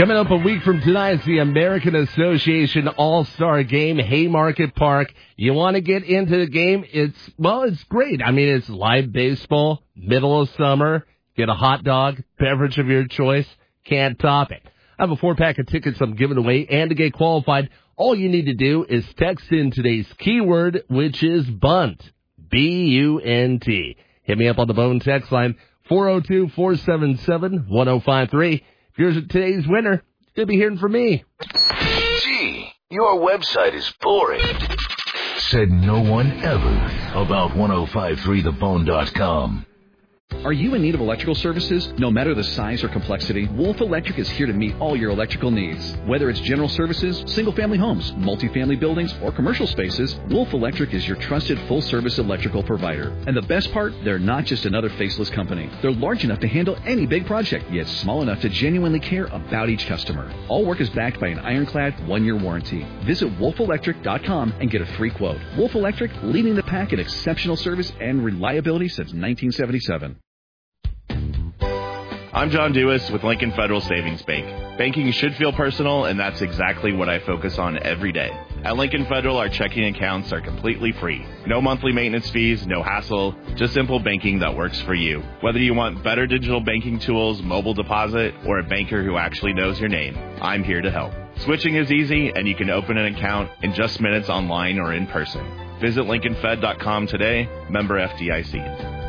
Coming up a week from tonight, it's the American Association All-Star Game, Haymarket Park. You want to get into the game? It's great. I mean, it's live baseball, middle of summer. Get a hot dog, beverage of your choice. Can't top it. I have a 4-pack of tickets I'm giving away, and to get qualified, all you need to do is text in today's keyword, which is bunt. B-U-N-T. Hit me up on the Bone text line, 402-477-1053. If you're today's winner, you'll be hearing from me. Gee, your website is boring. Said no one ever about 1053thebone.com. Are you in need of electrical services? No matter the size or complexity, Wolf Electric is here to meet all your electrical needs. Whether it's general services, single-family homes, multifamily buildings, or commercial spaces, Wolf Electric is your trusted full-service electrical provider. And the best part, they're not just another faceless company. They're large enough to handle any big project, yet small enough to genuinely care about each customer. All work is backed by an ironclad 1-year warranty. Visit wolfelectric.com and get a free quote. Wolf Electric, leading the pack in exceptional service and reliability since 1977. I'm John Dewis with Lincoln Federal Savings Bank. Banking should feel personal, and that's exactly what I focus on every day. At Lincoln Federal, our checking accounts are completely free. No monthly maintenance fees, no hassle, just simple banking that works for you. Whether you want better digital banking tools, mobile deposit, or a banker who actually knows your name, I'm here to help. Switching is easy, and you can open an account in just minutes online or in person. Visit LincolnFed.com today, member FDIC.